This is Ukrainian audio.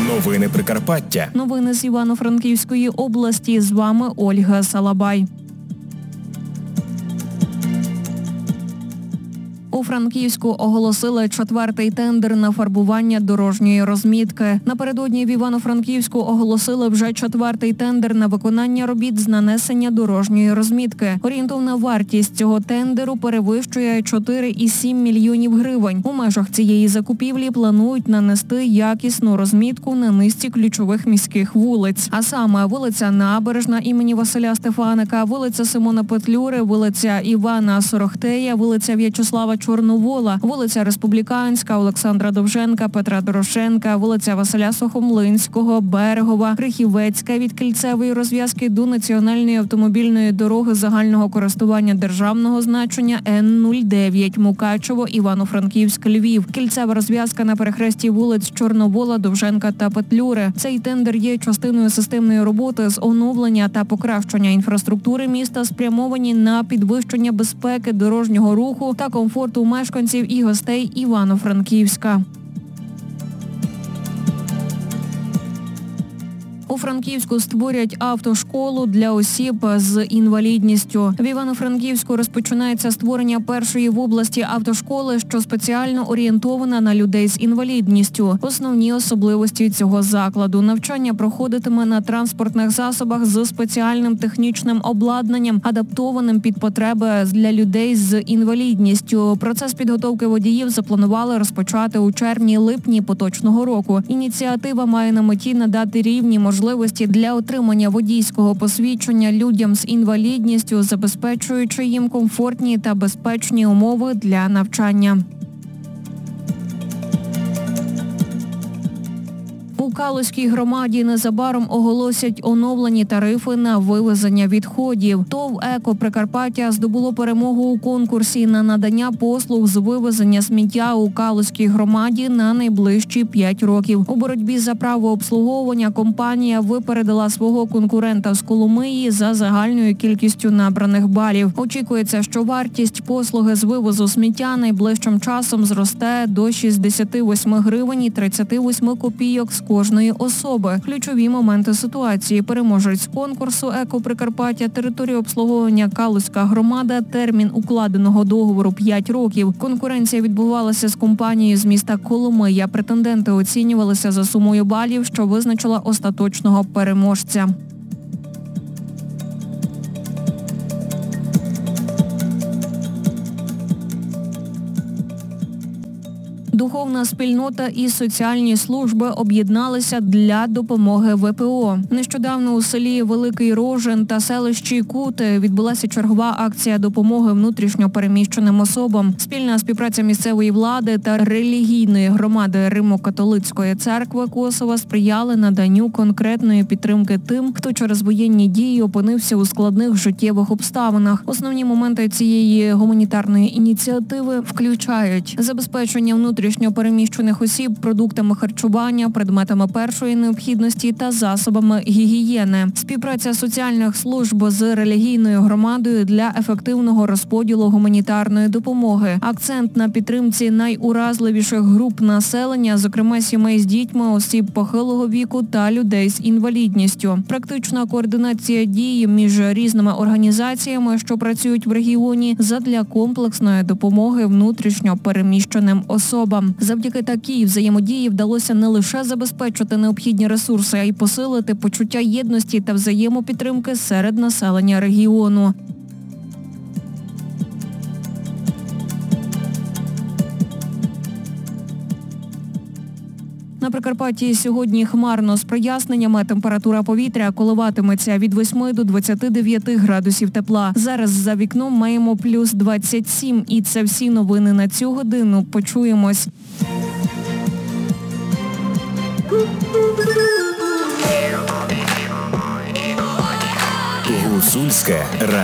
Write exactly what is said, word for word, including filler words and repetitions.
Новини Прикарпаття. Новини з Івано-Франківської області. З вами Ольга Салабай. У Франківську оголосили четвертий тендер на фарбування дорожньої розмітки. Напередодні в Івано-Франківську оголосили вже четвертий тендер на виконання робіт з нанесення дорожньої розмітки. Орієнтовна вартість цього тендеру перевищує чотири цілих сім мільйонів гривень. У межах цієї закупівлі планують нанести якісну розмітку на низці ключових міських вулиць. А саме вулиця Набережна імені Василя Стефаника, вулиця Симона Петлюри, вулиця Івана Сорохтея, вулиця В'ячеслава Чорновола, вулиця Республіканська, Олександра Довженка, Петра Дорошенка, вулиця Василя Сухомлинського, Берегова, Крихівецька від кільцевої розв'язки до національної автомобільної дороги загального користування державного значення Н нуль дев'ять Мукачево, Івано-Франківськ, Львів. Кільцева розв'язка на перехресті вулиць Чорновола, Довженка та Петлюри. Цей тендер є частиною системної роботи з оновлення та покращення інфраструктури міста, спрямовані на підвищення безпеки дорожнього руху та комфорту мешканців і гостей Івано-Франківська. У Франківську створять автошколу для осіб з інвалідністю. В Івано-Франківську розпочинається створення першої в області автошколи, що спеціально орієнтована на людей з інвалідністю. Основні особливості цього закладу – навчання проходитиме на транспортних засобах з спеціальним технічним обладнанням, адаптованим під потреби для людей з інвалідністю. Процес підготовки водіїв запланували розпочати у червні-липні поточного року. Ініціатива має на меті надати рівні можливості можливості для отримання водійського посвідчення людям з інвалідністю, забезпечуючи їм комфортні та безпечні умови для навчання. У Калузькій громаді незабаром оголосять оновлені тарифи на вивезення відходів. ТОВ «Еко Прикарпаття» здобуло перемогу у конкурсі на надання послуг з вивезення сміття у Калузькій громаді на найближчі п'ять років. У боротьбі за право обслуговування компанія випередила свого конкурента з Коломиї за загальною кількістю набраних балів. Очікується, що вартість послуги з вивозу сміття найближчим часом зросте до шістдесят вісім гривень і тридцять вісім копійок з кожної особи. Ключові моменти ситуації: переможець конкурсу «Еко Прикарпаття», територію обслуговування Калузька громада, термін укладеного договору п'ять років. Конкуренція відбувалася з компанією з міста Коломия. Претенденти оцінювалися за сумою балів, що визначила остаточного переможця. Духовна спільнота і соціальні служби об'єдналися для допомоги В П О. Нещодавно у селі Великий Рожин та селищі Кути відбулася чергова акція допомоги внутрішньо переміщеним особам. Спільна співпраця місцевої влади та релігійної громади Римо-католицької церкви Косова сприяли наданню конкретної підтримки тим, хто через воєнні дії опинився у складних життєвих обставинах. Основні моменти цієї гуманітарної ініціативи включають забезпечення внутрішньо переміщених осіб продуктами харчування, предметами першої необхідності та засобами гігієни. Співпраця соціальних служб з релігійною громадою для ефективного розподілу гуманітарної допомоги. Акцент на підтримці найуразливіших груп населення, зокрема сімей з дітьми, осіб похилого віку та людей з інвалідністю. Практична координація дій між різними організаціями, що працюють в регіоні, задля комплексної допомоги внутрішньо переміщеним особам. Завдяки такій взаємодії вдалося не лише забезпечити необхідні ресурси, а й посилити почуття єдності та взаємопідтримки серед населення регіону. На Прикарпатті сьогодні хмарно з проясненнями. Температура повітря коливатиметься від восьми до двадцяти дев'яти градусів тепла. Зараз за вікном маємо плюс двадцять сім. І це всі новини на цю годину. Почуємось. Гуцульське